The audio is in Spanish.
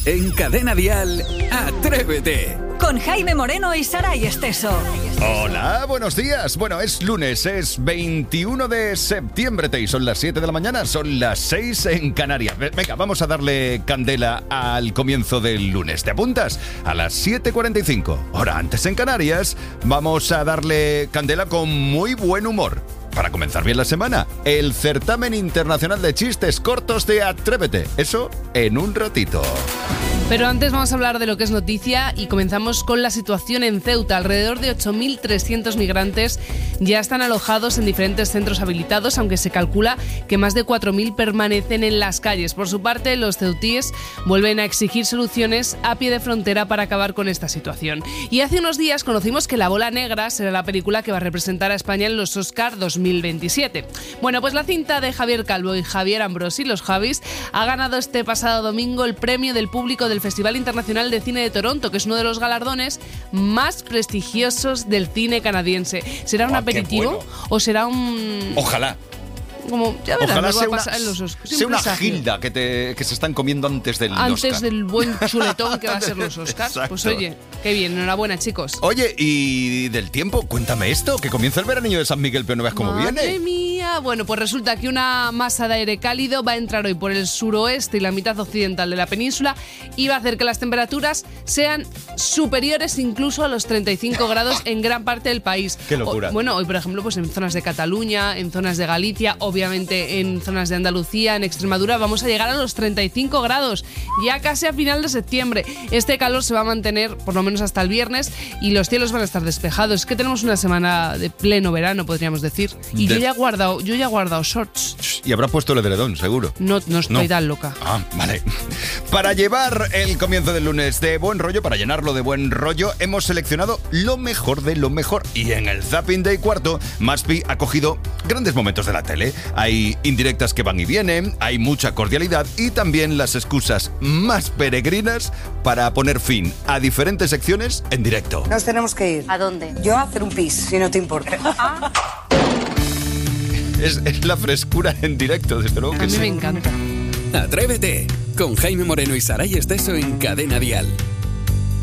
En Cadena Dial, Atrévete. Con Jaime Moreno y Saray Esteso. Hola, buenos días. Bueno, es lunes, es 21 de septiembre. Son las 7 de la mañana, son las 6 en Canarias. Venga, vamos a darle candela al comienzo del lunes. ¿Te apuntas? A las 7:45, hora antes en Canarias, vamos a darle candela con muy buen humor. Para comenzar bien la semana, el certamen internacional de chistes cortos de Atrévete. Eso en un ratito. Pero antes vamos a hablar de lo que es noticia y comenzamos con la situación en Ceuta. Alrededor de 8.300 migrantes ya están alojados en diferentes centros habilitados, aunque se calcula que más de 4.000 permanecen en las calles. Por su parte, los ceutíes vuelven a exigir soluciones a pie de frontera para acabar con esta situación. Y hace unos días conocimos que La Bola Negra será la película que va a representar a España en los Oscar 2027. Bueno, pues la cinta de Javier Calvo y Javier Ambrosi, los Javis, ha ganado este pasado domingo el premio del público del Festival Internacional de Cine de Toronto, que es uno de los galardones más prestigiosos del cine canadiense. ¿Será un aperitivo bueno. O será un...? Ojalá. Como, ya verás, ojalá sea una gilda que se están comiendo antes del Oscar. Antes del buen chuletón que va a ser los Oscars. Exacto. Pues oye, qué bien, enhorabuena, chicos. Oye, y del tiempo, cuéntame esto, que comienza el veranillo de San Miguel, pero no veas cómo viene. ¡Madre mía! Bueno, pues resulta que una masa de aire cálido va a entrar hoy por el suroeste y la mitad occidental de la península y va a hacer que las temperaturas sean superiores incluso a los 35 grados en gran parte del país. ¡Qué locura! Bueno, hoy, por ejemplo, pues en zonas de Cataluña, en zonas de Galicia, obviamente en zonas de Andalucía, en Extremadura, vamos a llegar a los 35 grados, ya casi a final de septiembre. Este calor se va a mantener por lo menos hasta el viernes y los cielos van a estar despejados. Es que tenemos una semana de pleno verano, podríamos decir. Y yo ya he guardado shorts. Y habrás puesto el edredón, seguro. No estoy tan loca. Ah, vale. Para llevar el comienzo del lunes de buen rollo, para llenarlo de buen rollo, hemos seleccionado lo mejor de lo mejor. Y en el Zapping Day cuarto, Maspi ha cogido grandes momentos de la tele. Hay indirectas que van y vienen, hay mucha cordialidad y también las excusas más peregrinas para poner fin a diferentes secciones en directo. Nos tenemos que ir. ¿A dónde? Yo a hacer un pis, si no te importa. Es la frescura en directo, desde luego que sí. A mí me encanta. Atrévete, con Jaime Moreno y Saray Esteso en Cadena Dial.